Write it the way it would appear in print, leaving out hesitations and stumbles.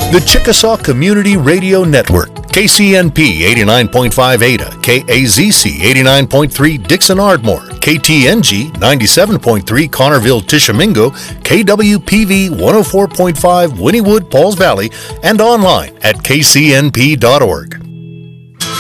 The Chickasaw Community Radio Network, KCNP 89.5 Ada, KAZC 89.3 Dixon Ardmore, KTNG 97.3 Connerville Tishomingo, KWPV 104.5 Wynnewood Pauls Valley, and online at kcnp.org.